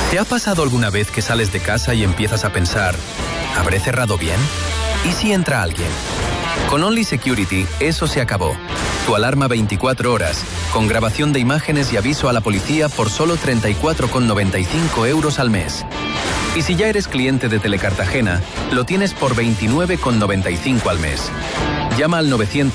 ¿Te ha pasado alguna vez que sales de casa y empiezas a pensar, ¿habré cerrado bien? ¿Y si entra alguien? Con Only Security, eso se acabó. Tu alarma 24 horas, con grabación de imágenes y aviso a la policía por solo 34,95 € al mes. Y si ya eres cliente de Telecartagena, lo tienes por 29,95 al mes. Llama al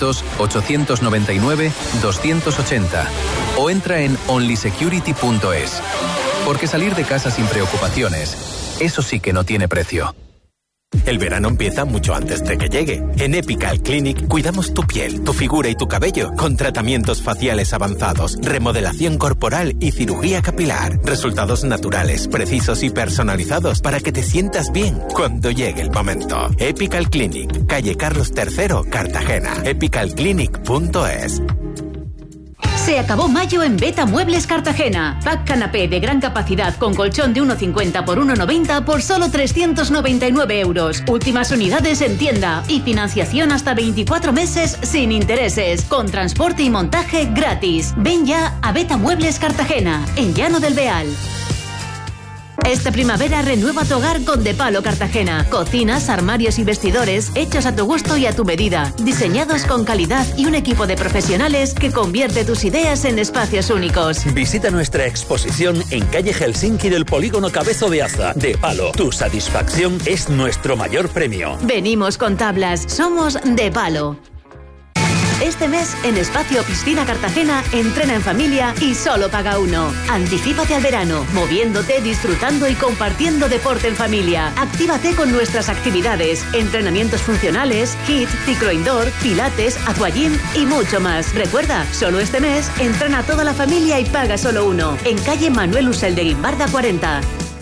900-899-280 o entra en onlysecurity.es. Porque salir de casa sin preocupaciones, eso sí que no tiene precio. El verano empieza mucho antes de que llegue. En Epical Clinic cuidamos tu piel, tu figura y tu cabello con tratamientos faciales avanzados, remodelación corporal y cirugía capilar. Resultados naturales, precisos y personalizados para que te sientas bien cuando llegue el momento. Epical Clinic, calle Carlos III, Cartagena. epicalclinic.es. Se acabó mayo en Beta Muebles Cartagena. Pack canapé de gran capacidad con colchón de 1,50 por 1,90 por solo 399 €. Últimas unidades en tienda y financiación hasta 24 meses sin intereses, con transporte y montaje gratis. Ven ya a Beta Muebles Cartagena, en Llano del Beal. Esta primavera renueva tu hogar con De Palo Cartagena. Cocinas, armarios y vestidores hechos a tu gusto y a tu medida. Diseñados con calidad y un equipo de profesionales que convierte tus ideas en espacios únicos. Visita nuestra exposición en calle Helsinki del Polígono Cabezo de Aza. De Palo, tu satisfacción es nuestro mayor premio. Venimos con tablas. Somos De Palo. Este mes, en Espacio Piscina Cartagena, entrena en familia y solo paga uno. Anticípate al verano, moviéndote, disfrutando y compartiendo deporte en familia. Actívate con nuestras actividades, entrenamientos funcionales, HIIT, cicloindoor, pilates, aquagym y mucho más. Recuerda, solo este mes, entrena toda la familia y paga solo uno. En calle Manuel Usel de Guimbarda 40.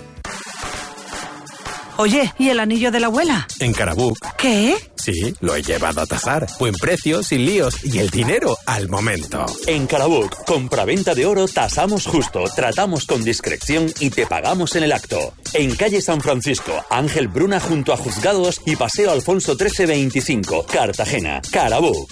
Oye, ¿y el anillo de la abuela? En Carabuc. ¿Qué? Sí, lo he llevado a tasar. Buen precio, sin líos y el dinero al momento. En Carabuc, compraventa de oro tasamos justo, tratamos con discreción y te pagamos en el acto. En calle San Francisco, Ángel Bruna junto a Juzgados y Paseo Alfonso XIII 25, Cartagena. Carabuc.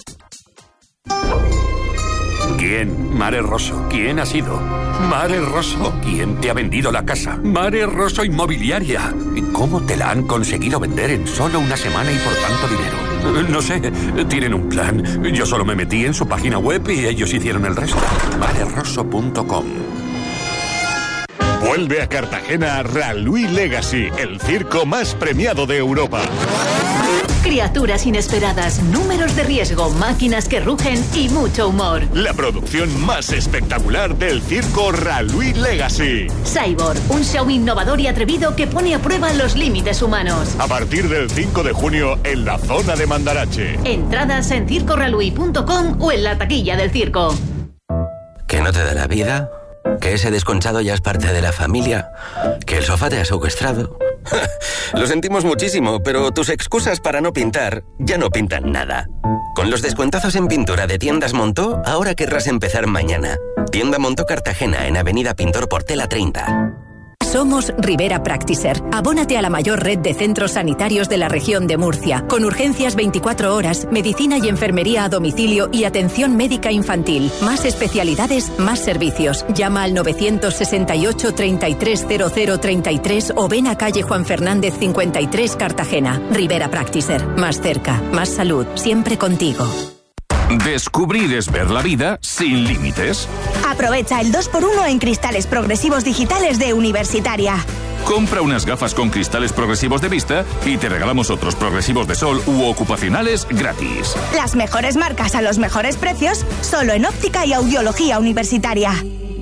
¿Quién? Mare Rosso. ¿Quién ha sido? Mare Rosso. ¿Quién te ha vendido la casa? Mare Rosso Inmobiliaria. ¿Y cómo te la han conseguido vender en solo una semana y por tanto dinero? No sé, tienen un plan. Yo solo me metí en su página web y ellos hicieron el resto. marerosso.com. Vuelve a Cartagena Ralui Legacy, el circo más premiado de Europa. Criaturas inesperadas, números de riesgo, máquinas que rugen y mucho humor. La producción más espectacular del circo Ralui Legacy. Cyborg, un show innovador y atrevido que pone a prueba los límites humanos. A partir del 5 de junio en la zona de Mandarache. Entradas en circoralui.com o en la taquilla del circo. ¿Que no te da la vida? ¿Que ese desconchado ya es parte de la familia? ¿Que el sofá te ha secuestrado? Lo sentimos muchísimo, pero tus excusas para no pintar ya no pintan nada. Con los descuentazos en pintura de Tiendas Montó, ahora querrás empezar mañana. Tienda Montó Cartagena, en Avenida Pintor Portela 30. Somos Rivera Practicer. Abónate a la mayor red de centros sanitarios de la región de Murcia, con urgencias 24 horas, medicina y enfermería a domicilio y atención médica infantil. Más especialidades, más servicios. Llama al 968 330033 o ven a calle Juan Fernández 53, Cartagena. Rivera Practicer. Más cerca, más salud, siempre contigo. Descubrir es ver la vida sin límites. Aprovecha el 2x1 en cristales progresivos digitales de Universitaria. Compra unas gafas con cristales progresivos de vista y te regalamos otros progresivos de sol u ocupacionales gratis. Las mejores marcas a los mejores precios, solo en óptica y audiología Universitaria.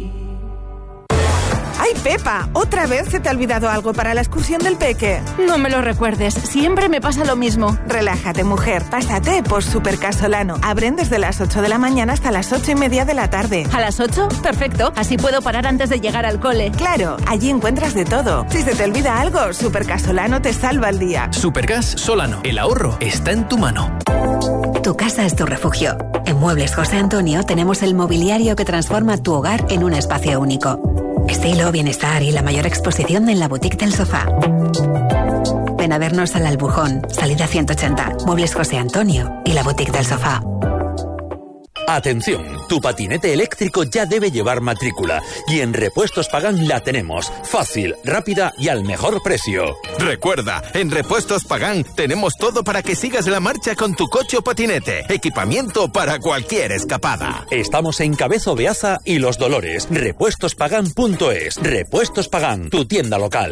¡Ay, Pepa! ¿Otra vez se te ha olvidado algo para la excursión del peque? No me lo recuerdes, siempre me pasa lo mismo. Relájate, mujer, pásate por Supercasolano. Abren desde las 8 de la mañana hasta las 8:30 de la tarde. ¿A las 8? Perfecto, así puedo parar antes de llegar al cole. Claro, allí encuentras de todo. Si se te olvida algo, Supercasolano te salva el día. Supergas Solano, el ahorro está en tu mano. Tu casa es tu refugio. En Muebles José Antonio tenemos el mobiliario que transforma tu hogar en un espacio único. Estilo, bienestar y la mayor exposición en la boutique del sofá. Ven a vernos al Albujón, salida 180, Muebles José Antonio y la boutique del sofá. Atención, tu patinete eléctrico ya debe llevar matrícula y en Repuestos Pagán la tenemos, fácil, rápida y al mejor precio. Recuerda, en Repuestos Pagán tenemos todo para que sigas la marcha con tu coche o patinete. Equipamiento para cualquier escapada. Estamos en Cabezo Beaza y Los Dolores. Repuestospagan.es. Repuestos Pagán, tu tienda local.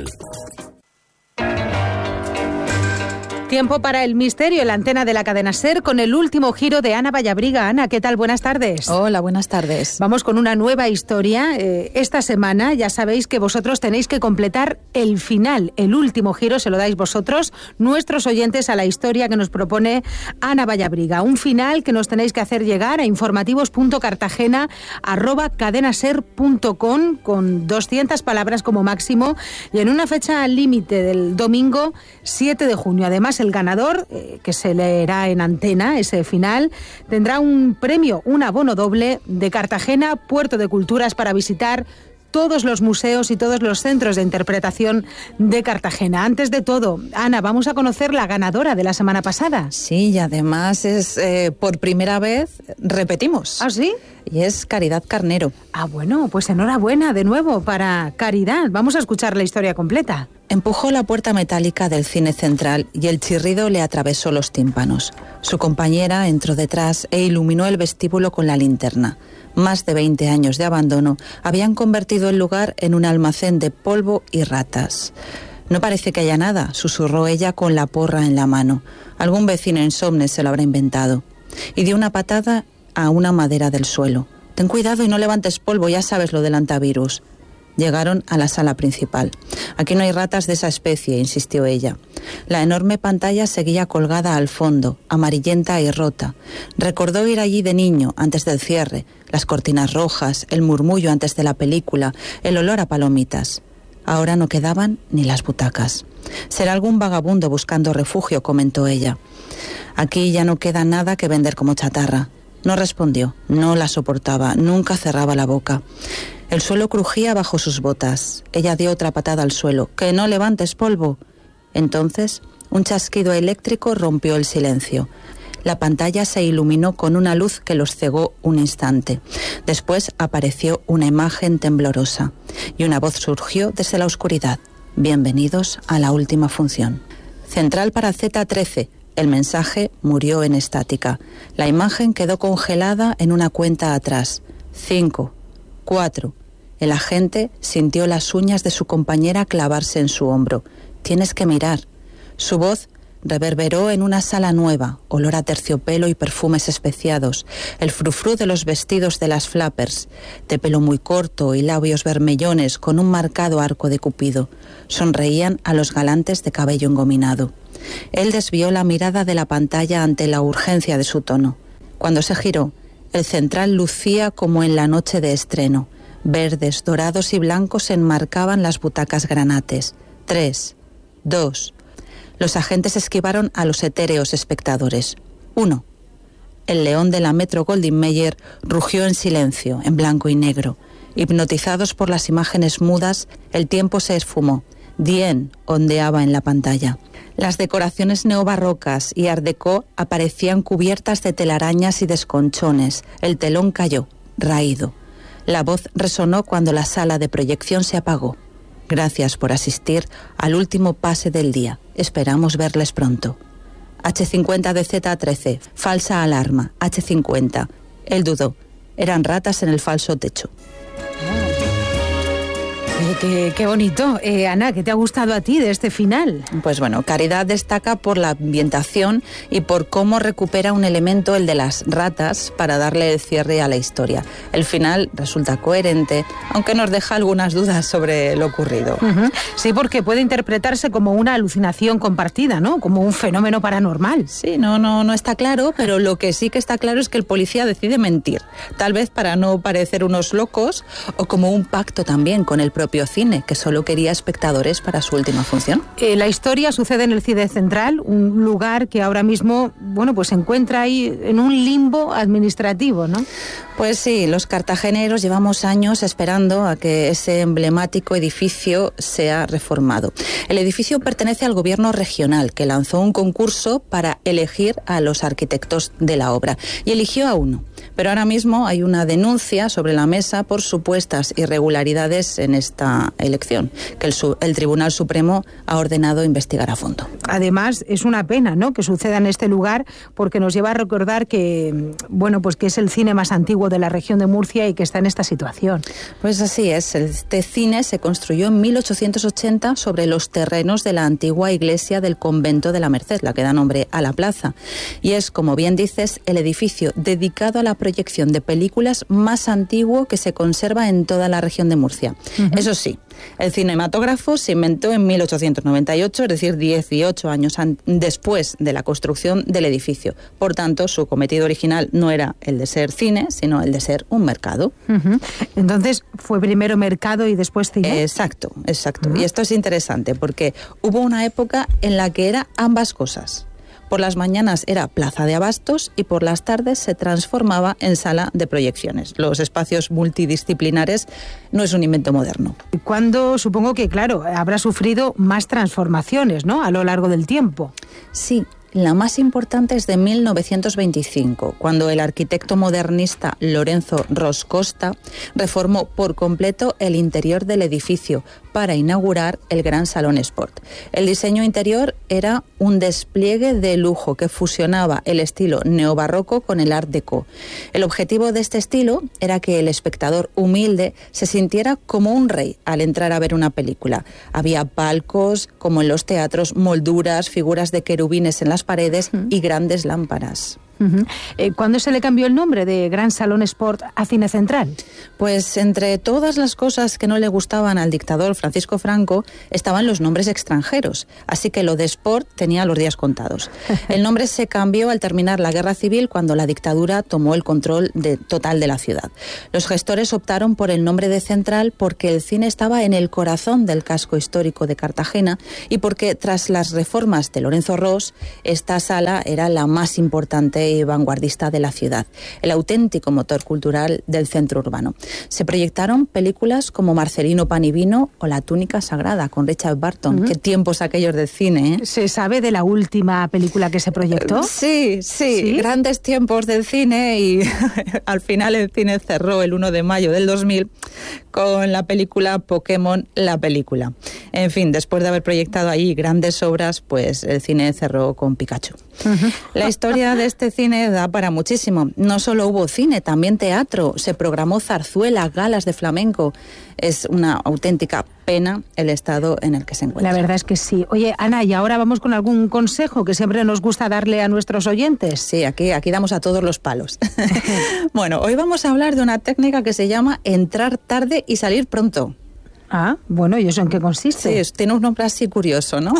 Tiempo para el misterio en la antena de la cadena SER con el último giro de Ana Vallabriga. Ana, ¿qué tal? Buenas tardes. Hola, buenas tardes. Vamos con una nueva historia. Esta semana ya sabéis que vosotros tenéis que completar el final. El último giro se lo dais vosotros, nuestros oyentes, a la historia que nos propone Ana Vallabriga. Un final que nos tenéis que hacer llegar a informativos.cartagena@cadenaser.com con 200 palabras como máximo y en una fecha límite del domingo 7 de junio. Además, el ganador, que se leerá en antena, ese final, tendrá un premio, un abono doble de Cartagena, Puerto de Culturas, para visitar todos los museos y todos los centros de interpretación de Cartagena. Antes de todo, Ana, vamos a conocer la ganadora de la semana pasada. Sí, y además es por primera vez repetimos. ¿Ah, sí? Y es Caridad Carnero. Ah, bueno, pues enhorabuena de nuevo para Caridad. Vamos a escuchar la historia completa. Empujó la puerta metálica del cine central y el chirrido le atravesó los tímpanos. Su compañera entró detrás e iluminó el vestíbulo con la linterna. Más de 20 años de abandono habían convertido el lugar en un almacén de polvo y ratas. No parece que haya nada, susurró ella con la porra en la mano. Algún vecino insomne se lo habrá inventado. Y dio una patada a una madera del suelo. Ten cuidado y no levantes polvo, ya sabes lo del antivirus. Llegaron a la sala principal. Aquí no hay ratas de esa especie, insistió ella. La enorme pantalla seguía colgada al fondo, amarillenta y rota. Recordó ir allí de niño, antes del cierre, las cortinas rojas, el murmullo antes de la película, el olor a palomitas. Ahora no quedaban ni las butacas. Será algún vagabundo buscando refugio, comentó ella. Aquí ya no queda nada que vender como chatarra. No respondió, no la soportaba, nunca cerraba la boca. El suelo crujía bajo sus botas. Ella dio otra patada al suelo. ¡Que no levantes polvo! Entonces, un chasquido eléctrico rompió el silencio. La pantalla se iluminó con una luz que los cegó un instante. Después apareció una imagen temblorosa y una voz surgió desde la oscuridad. Bienvenidos a la última función. Central para Z13. El mensaje murió en estática. La imagen quedó congelada en una cuenta atrás. 5, 4. El agente sintió las uñas de su compañera clavarse en su hombro. Tienes que mirar. Su voz reverberó en una sala nueva, olor a terciopelo y perfumes especiados, el frufrú de los vestidos de las flappers, de pelo muy corto y labios vermellones con un marcado arco de cupido. Sonreían a los galantes de cabello engominado. Él desvió la mirada de la pantalla ante la urgencia de su tono. Cuando se giró, el central lucía como en la noche de estreno. Verdes, dorados y blancos enmarcaban las butacas granates. 3, 2. Los agentes esquivaron a los etéreos espectadores. 1. El león de la Metro Goldwyn Mayer rugió en silencio, en blanco y negro. Hipnotizados por las imágenes mudas, el tiempo se esfumó. Dien ondeaba en la pantalla. Las decoraciones neobarrocas y art déco aparecían cubiertas de telarañas y desconchones. El telón cayó, raído. La voz resonó cuando la sala de proyección se apagó. Gracias por asistir al último pase del día. Esperamos verles pronto. H50 de Z13. Falsa alarma. H50. Él dudó. Eran ratas en el falso techo. Qué bonito. Ana, ¿qué te ha gustado a ti de este final? Pues bueno, Caridad destaca por la ambientación y por cómo recupera un elemento, el de las ratas, para darle el cierre a la historia. El final resulta coherente, aunque nos deja algunas dudas sobre lo ocurrido. Uh-huh. Sí, porque puede interpretarse como una alucinación compartida, ¿no? Como un fenómeno paranormal. Sí, no está claro, pero lo que sí que está claro es que el policía decide mentir. Tal vez para no parecer unos locos o como un pacto también con el propio propio cine, que solo quería espectadores para su última función. La historia sucede en el Cine Central, un lugar que ahora mismo, bueno, pues se encuentra ahí en un limbo administrativo, ¿no? Pues sí, los cartageneros llevamos años esperando a que ese emblemático edificio sea reformado. El edificio pertenece al gobierno regional, que lanzó un concurso para elegir a los arquitectos de la obra y eligió a uno. Pero ahora mismo hay una denuncia sobre la mesa por supuestas irregularidades en esta elección, que el Tribunal Supremo ha ordenado investigar a fondo. Además, es una pena, ¿no?, que suceda en este lugar, porque nos lleva a recordar que, bueno, pues que es el cine más antiguo de la región de Murcia y que está en esta situación. Pues así es. Este cine se construyó en 1880 sobre los terrenos de la antigua iglesia del convento de la Merced, la que da nombre a la plaza. Y es, como bien dices, el edificio dedicado a la proyección de películas más antiguo que se conserva en toda la región de Murcia. Eso sí, el cinematógrafo se inventó en 1898, es decir, 18 años después de la construcción del edificio. Por tanto, su cometido original no era el de ser cine, sino el de ser un mercado. Entonces, ¿fue primero mercado y después cine? Exacto. Y esto es interesante porque hubo una época en la que era ambas cosas. Por las mañanas era plaza de abastos y por las tardes se transformaba en sala de proyecciones. Los espacios multidisciplinares no es un invento moderno. Cuando supongo que, claro, habrá sufrido más transformaciones, ¿no?, a lo largo del tiempo. Sí. La más importante es de 1925, cuando el arquitecto modernista Lorenzo Ros Costa reformó por completo el interior del edificio para inaugurar el Gran Salón Sport. El diseño interior era un despliegue de lujo que fusionaba el estilo neobarroco con el Art Deco. El objetivo de este estilo era que el espectador humilde se sintiera como un rey al entrar a ver una película. Había palcos, como en los teatros, molduras, figuras de querubines en las paredes y grandes lámparas. ¿Cuándo se le cambió el nombre de Gran Salón Sport a Cine Central? Pues entre todas las cosas que no le gustaban al dictador Francisco Franco estaban los nombres extranjeros, así que lo de Sport tenía los días contados. El nombre se cambió al terminar la Guerra Civil, cuando la dictadura tomó el control total de la ciudad. Los gestores optaron por el nombre de Central porque el cine estaba en el corazón del casco histórico de Cartagena y porque tras las reformas de Lorenzo Ros, esta sala era la más importante y vanguardista de la ciudad, el auténtico motor cultural del centro urbano. Se proyectaron películas como Marcelino Pan y Vino o La túnica sagrada con Richard Burton. Qué tiempos aquellos del cine, ¿eh? ¿Se sabe de la última película que se proyectó? Sí, grandes tiempos del cine, y al final el cine cerró el 1 de mayo del 2000 con la película Pokémon, la película. En fin, después de haber proyectado ahí grandes obras, pues el cine cerró con Pikachu. La historia de este cine da para muchísimo. No solo hubo cine, también teatro. Se programó zarzuela, galas de flamenco. Es una auténtica pena el estado en el que se encuentra. La verdad es que sí. Oye, Ana, y ahora vamos con algún consejo que siempre nos gusta darle a nuestros oyentes. Sí, aquí damos a todos los palos. Bueno, hoy vamos a hablar de una técnica que se llama entrar tarde y salir pronto. Ah, bueno, ¿y eso en qué consiste? Sí, tiene un nombre así curioso, ¿no?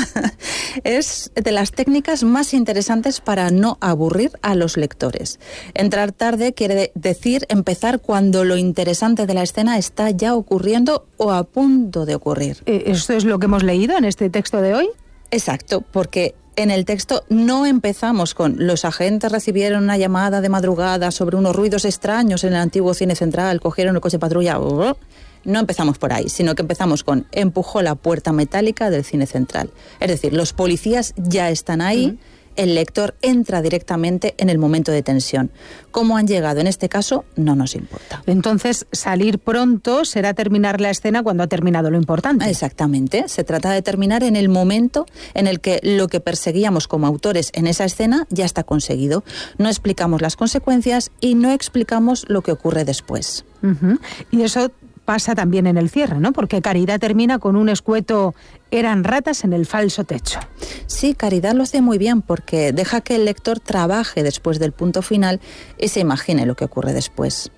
Es de las técnicas más interesantes para no aburrir a los lectores. Entrar tarde quiere decir empezar cuando lo interesante de la escena está ya ocurriendo o a punto de ocurrir. ¿Esto es lo que hemos leído en este texto de hoy? Exacto, porque en el texto no empezamos con los agentes recibieron una llamada de madrugada sobre unos ruidos extraños en el antiguo Cine Central, cogieron el coche patrulla. No empezamos por ahí, sino que empezamos con empujó la puerta metálica del Cine Central. Es decir, los policías ya están ahí, el lector entra directamente en el momento de tensión. ¿Cómo han llegado en este caso? No nos importa. Entonces, salir pronto será terminar la escena cuando ha terminado lo importante. Exactamente. Se trata de terminar en el momento en el que lo que perseguíamos como autores en esa escena ya está conseguido. No explicamos las consecuencias y no explicamos lo que ocurre después. Y eso pasa también en el cierre, ¿no? Porque Caridad termina con un escueto eran ratas en el falso techo. Sí, Caridad lo hace muy bien porque deja que el lector trabaje después del punto final y se imagine lo que ocurre después.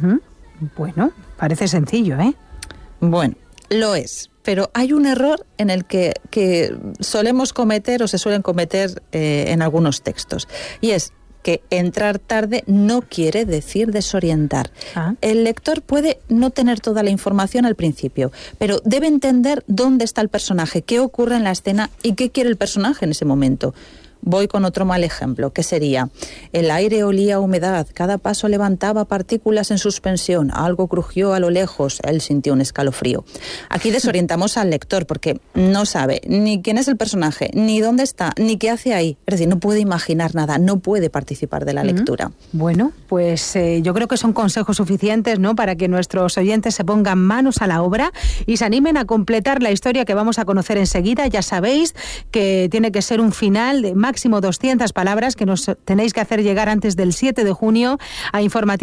Bueno, parece sencillo, ¿eh? Bueno, lo es. Pero hay un error en el que solemos cometer o se suelen cometer en algunos textos. Y es que entrar tarde no quiere decir desorientar. El lector puede no tener toda la información al principio, pero debe entender dónde está el personaje, qué ocurre en la escena y qué quiere el personaje en ese momento. Voy con otro mal ejemplo, que sería: el aire olía a humedad, cada paso levantaba partículas en suspensión, algo crujió a lo lejos, él sintió un escalofrío. Aquí desorientamos al lector porque no sabe ni quién es el personaje, ni dónde está, ni qué hace ahí. Es decir, no puede imaginar nada, no puede participar de la lectura. Bueno, pues yo creo que son consejos suficientes, ¿no?, para que nuestros oyentes se pongan manos a la obra y se animen a completar la historia que vamos a conocer enseguida. Ya sabéis que tiene que ser un final de máximo 200 palabras que nos tenéis que hacer llegar antes del 7 de junio a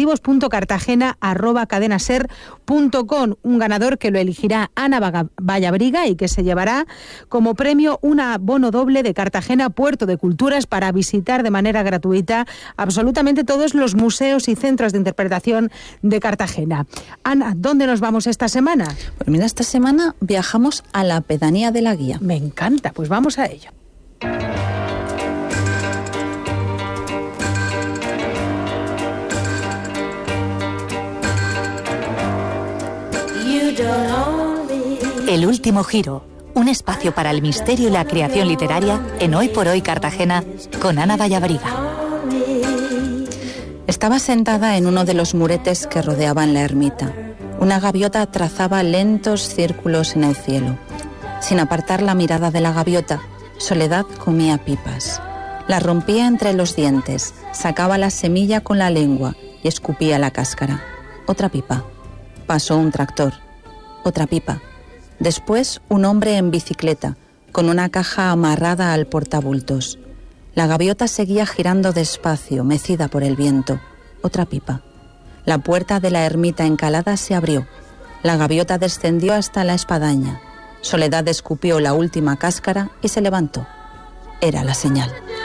informativos.cartagena@cadenaser.com. Un ganador que lo elegirá Ana Vallabriga y que se llevará como premio un abono doble de Cartagena Puerto de Culturas para visitar de manera gratuita absolutamente todos los museos y centros de interpretación de Cartagena. Ana, ¿dónde nos vamos esta semana? Pues mira, esta semana viajamos a la pedanía de la Guía. Me encanta, pues vamos a ello. El último giro, un espacio para el misterio y la creación literaria en Hoy por Hoy Cartagena con Ana Vallabriga. Estaba sentada en uno de los muretes que rodeaban la ermita. Una gaviota trazaba lentos círculos en el cielo. Sin apartar la mirada de la gaviota, Soledad comía pipas. Las rompía entre los dientes, sacaba la semilla con la lengua y escupía la cáscara. Otra pipa. Pasó un tractor. Otra pipa. Después un hombre en bicicleta, con una caja amarrada al portabultos. La gaviota seguía girando despacio, mecida por el viento. Otra pipa. La puerta de la ermita encalada se abrió. La gaviota descendió hasta la espadaña. Soledad escupió la última cáscara y se levantó. Era la señal.